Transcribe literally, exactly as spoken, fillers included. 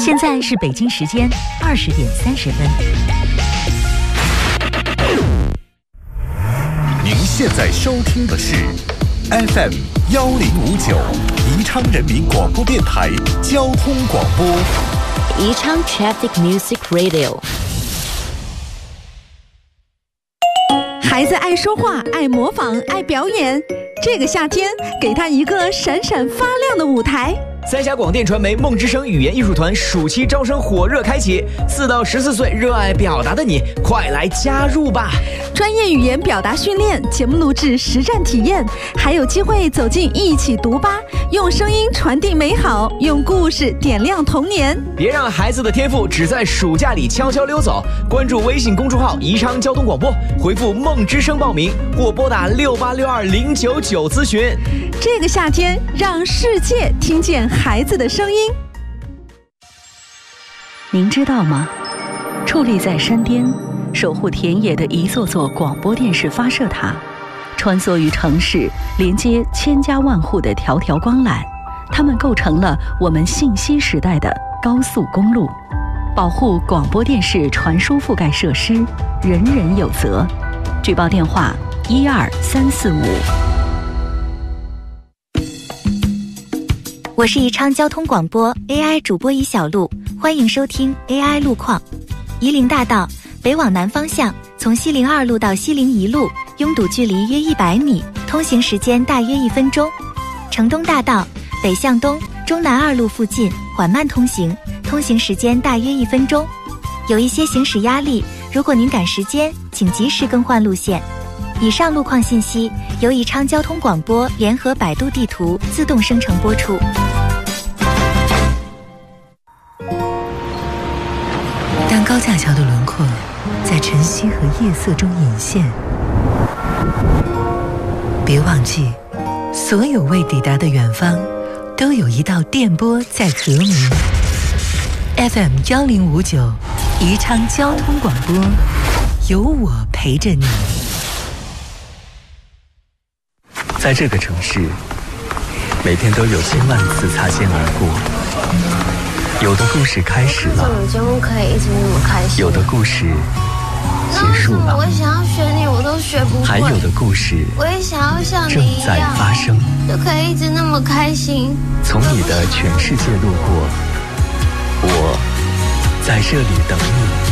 现在是北京时间二十点三十分。 您现在收听的是 F M 幺零五九宜昌人民广播电台交通广播。 宜昌 Traffic Music Radio。 孩子爱说话，爱模仿，爱表演。这个夏天，给他一个闪闪发亮的舞台。 三峡广电传媒梦之声语言艺术团暑期招生火热开启，四到十四岁热爱表达的你，快来加入吧！ 专业语言表达训练、节目录制、实战体验，还有机会走进一起读吧，用声音传递美好，用故事点亮童年。 别让孩子的天赋只在暑假里悄悄溜走！关注微信公众号宜昌交通广播，回复梦之声报名，或拨打六八六二零九九咨询。 这个夏天，让世界听见孩子的声音。 您知道吗？矗立在山巅，守护田野的一座座广播电视发射塔，穿梭于城市，连接千家万户的条条光缆，它们构成了我们信息时代的高速公路。保护广播电视传输覆盖设施，人人有责。举报电话：一二三四五。 我是宜昌交通广播 A I 主播宜小璐，欢迎收听 A I 路况。夷陵大道北往南方向，从西陵二路到西陵一路，拥堵距离约一百米，通行时间大约一分钟。城东大道北向东，中南二路附近缓慢通行，通行时间大约一分钟。有一些行驶压力，如果您赶时间，请及时更换路线。以上路况信息由宜昌交通广播联合百度地图自动生成播出。 当高架桥的轮廓在晨曦和夜色中隐现，别忘记，所有未抵达的远方，都有一道电波在和鸣。F M 幺零五九，宜昌交通广播，有我陪着你。 在这个城市，每天都有千万次擦肩而过。有的故事开始了， 怎么就可以一直那么开心？ 有的故事结束了， 我想要学你，我都学不会。 还有的故事， 我也想要像你正在发生， 就可以一直那么开心。 从你的全世界路过，我在这里等你。